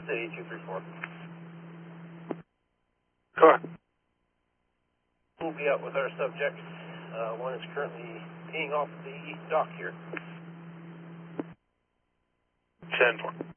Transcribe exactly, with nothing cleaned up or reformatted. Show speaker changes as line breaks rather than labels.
City two three four.
Car.
We'll be out with our subjects. Uh, one is currently peeing off the dock here.
ten four.